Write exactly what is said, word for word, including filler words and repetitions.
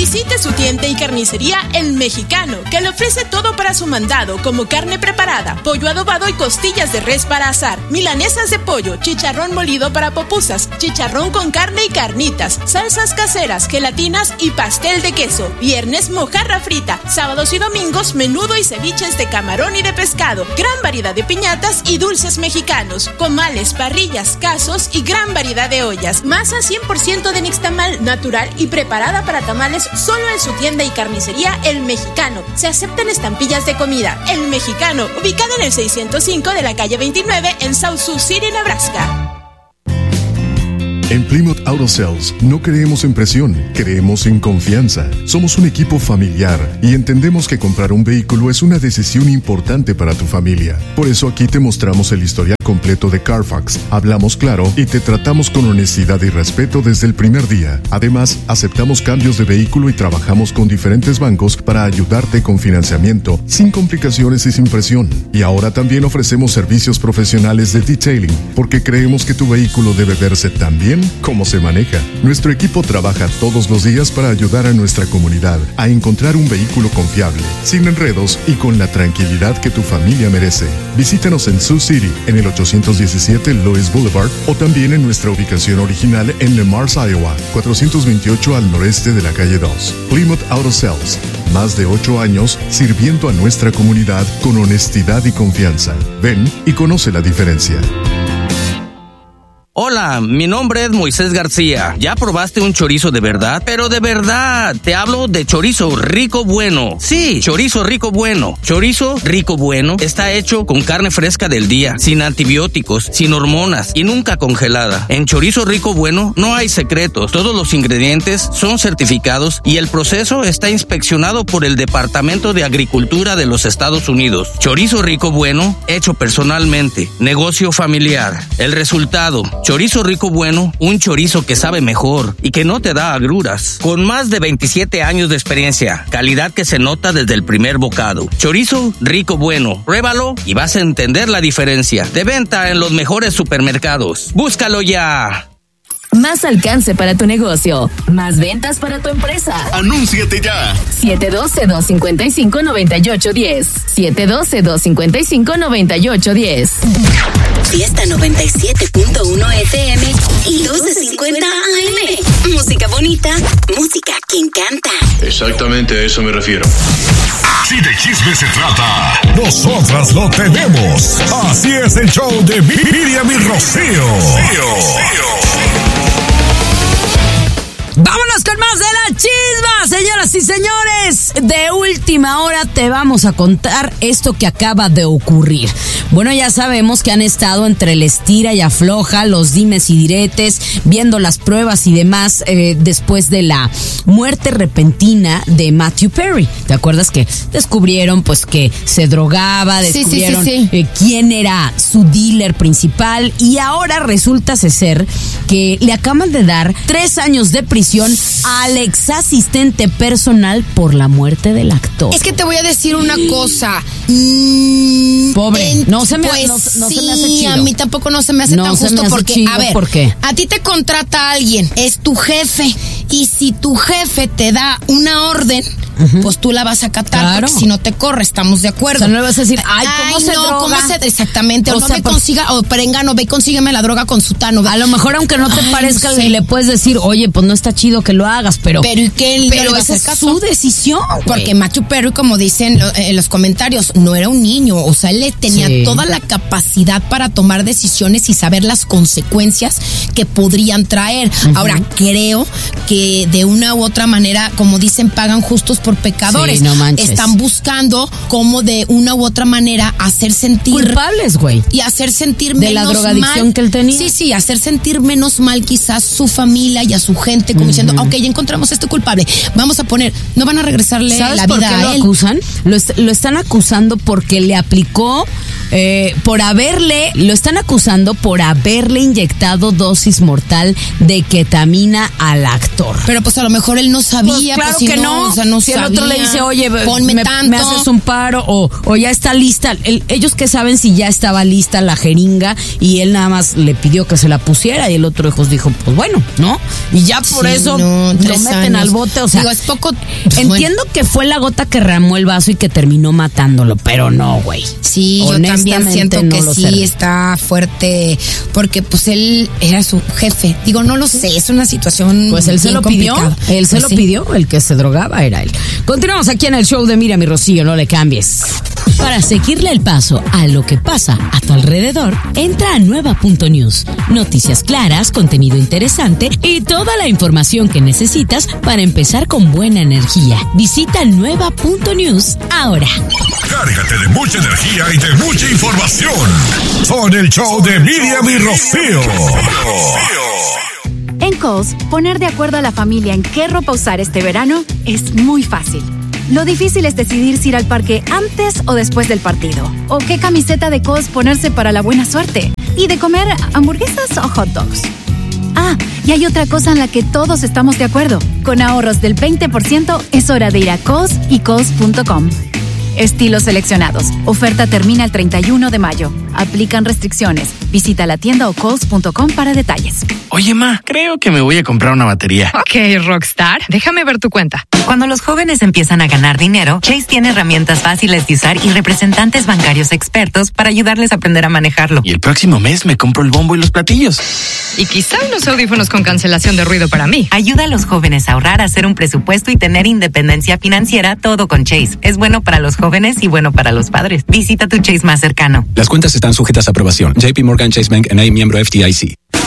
Visite su tienda y carnicería El Mexicano, que le ofrece todo para su mandado, como carne preparada, pollo adobado y costillas de res para asar, milanesas de pollo, chicharrón molido para pupusas, chicharrón con carne y carnitas, salsas caseras, gelatinas y pastel de queso. Viernes, mojarra frita. Sábados y domingos, menudo y ceviches de camarón y de pescado. Gran variedad de piñatas y dulces mexicanos, comales, parrillas, casos y gran variedad de ollas. Masa cien por ciento de nixtamal, natural y preparada para tamales, solo en su tienda y carnicería El Mexicano. Se aceptan estampillas de comida. El Mexicano, ubicado en el seiscientos cinco de la calle veintinueve en South Sioux City, Nebraska. En Plymouth Auto Sales no creemos en presión, creemos en confianza. Somos un equipo familiar y entendemos que comprar un vehículo es una decisión importante para tu familia. Por eso aquí te mostramos el historial completo de Carfax, hablamos claro y te tratamos con honestidad y respeto desde el primer día. Además, aceptamos cambios de vehículo y trabajamos con diferentes bancos para ayudarte con financiamiento, sin complicaciones y sin presión. Y ahora también ofrecemos servicios profesionales de detailing, porque creemos que tu vehículo debe verse tan bien como se maneja. Nuestro equipo trabaja todos los días para ayudar a nuestra comunidad a encontrar un vehículo confiable, sin enredos y con la tranquilidad que tu familia merece. Visítanos en Sioux City, en el ochocientos diecisiete Lois Boulevard, o también en nuestra ubicación original en Le Mars, Iowa, cuatrocientos veintiocho al noreste de la calle dos. Plymouth Auto Sales, más de ocho años sirviendo a nuestra comunidad con honestidad y confianza. Ven y conoce la diferencia. Hola, mi nombre es Moisés García. ¿Ya probaste un chorizo de verdad? Pero de verdad, te hablo de chorizo rico bueno. Sí, chorizo rico bueno. Chorizo rico bueno está hecho con carne fresca del día, sin antibióticos, sin hormonas y nunca congelada. En chorizo rico bueno no hay secretos. Todos los ingredientes son certificados y el proceso está inspeccionado por el Departamento de Agricultura de los Estados Unidos. Chorizo rico bueno, hecho personalmente. Negocio familiar. El resultado: chorizo rico bueno, un chorizo que sabe mejor y que no te da agruras. Con más de veintisiete años de experiencia, calidad que se nota desde el primer bocado. Chorizo rico bueno, pruébalo y vas a entender la diferencia. De venta en los mejores supermercados. ¡Búscalo ya! Más alcance para tu negocio, más ventas para tu empresa. ¡Anúnciate ya! siete uno dos, dos cinco cinco, nueve ocho uno cero. siete uno dos, dos cinco cinco, nueve ocho uno cero. Fiesta noventa y siete punto uno F M y doce cincuenta A M. Música bonita, música que encanta. Exactamente a eso me refiero. Si de chisme se trata, nosotras lo tenemos. Así es el show de Miriam y Rocío. Vámonos con más de la chisma, señoras y señores. De última hora te vamos a contar esto que acaba de ocurrir. Bueno, ya sabemos que han estado entre el estira y afloja, los dimes y diretes, viendo las pruebas y demás eh, después de la muerte repentina de Matthew Perry. ¿Te acuerdas que descubrieron pues que se drogaba, descubrieron sí, sí, sí, sí. Eh, quién era su dealer principal, y ahora resulta ser que le acaban de dar tres años de prisión al ex asistente personal por la muerte del actor? Es que te voy a decir una cosa. Mm, Pobre, en, no se me, pues, no, no sí, se me hace chido. A mí tampoco no se me hace no tan se justo me hace porque, chido, a ver, ¿por qué? A ti te contrata alguien, es tu jefe, y si tu jefe te da una orden, uh-huh, pues tú la vas a acatar, claro, porque si no te corre, estamos de acuerdo. O sea, no le vas a decir, ay, ¿cómo ay, se no, droga? ¿cómo se, exactamente, o, o no sea, me por... consiga, o prengano, ve y consígueme la droga con sutano. A lo mejor, aunque no te ay, parezca, no sé, le puedes decir, oye, pues no está chido que lo hagas, pero... Pero ¿y qué? Pero esa es caso? Su decisión. Porque wey. Matthew Perry, como dicen en los comentarios, no era un niño, o sea, él tenía sí. toda la capacidad para tomar decisiones y saber las consecuencias que podrían traer. Uh-huh. Ahora, creo que de una u otra manera, como dicen, pagan justos por pecadores. Sí, no manches. Están buscando cómo de una u otra manera hacer sentir... culpables, güey. Y hacer sentir de menos la drogadicción mal, que él tenía. Sí, sí, hacer sentir menos mal quizás su familia y a su gente, como uh-huh. diciendo, ok, ya encontramos a este culpable, vamos a poner, no van a regresarle la vida a él. ¿Sabes por qué lo acusan? Lo, est- lo están acusando porque le aplicó, eh, por haberle, lo están acusando por haberle inyectado dosis mortal de ketamina al actor. Pero pues a lo mejor él no sabía. Pues claro pues, si que no, no. O sea, no si sé. el sabía. otro le dice, oye, ponme me, tanto. me haces un paro o, o ya está lista. El, ellos que saben si ya estaba lista la jeringa y él nada más le pidió que se la pusiera y el otro hijo dijo, pues bueno, ¿no? Y ya por Sí, eso no, lo tres meten años. al bote, o sea. Digo, es poco. Entiendo que fue la gota que derramó el vaso y que terminó matándolo, pero no, güey. Sí, yo también Honestamente, siento no que lo sí sé. está fuerte, porque pues él era su jefe. Digo, no lo sé, es una situación Pues él se bien lo pidió, complicada. él se Pues lo sí. pidió, el que se drogaba era él. Continuamos aquí en el show de Miriam y Rocío, no le cambies. Para seguirle el paso a lo que pasa a tu alrededor, entra a nueva punto news. Noticias claras, contenido interesante y toda la información que necesitas para empezar con buena energía. Visita nueva punto news ahora. Cárgate de mucha energía y de mucha información. Con el show de Miriam y Rocío. En Kohl's, poner de acuerdo a la familia en qué ropa usar este verano es muy fácil. Lo difícil es decidir si ir al parque antes o después del partido. O qué camiseta de Kohl's ponerse para la buena suerte. Y de comer hamburguesas o hot dogs. Ah, y hay otra cosa en la que todos estamos de acuerdo. Con ahorros del veinte por ciento es hora de ir a Kohl's y Kohl's punto com. Estilos seleccionados. Oferta termina el treinta y uno de mayo. Aplican restricciones. Visita la tienda o Kohl's punto com para detalles. Oye, ma, creo que me voy a comprar una batería. Ok, Rockstar, déjame ver tu cuenta. Cuando los jóvenes empiezan a ganar dinero, Chase tiene herramientas fáciles de usar y representantes bancarios expertos para ayudarles a aprender a manejarlo. Y el próximo mes me compro el bombo y los platillos. Y quizá unos audífonos con cancelación de ruido para mí. Ayuda a los jóvenes a ahorrar, a hacer un presupuesto y tener independencia financiera, todo con Chase. Es bueno para los jóvenes y bueno para los padres. Visita tu Chase más cercano. Las cuentas están sujetas a aprobación. J P Morgan Chase Bank N A miembro F D I C.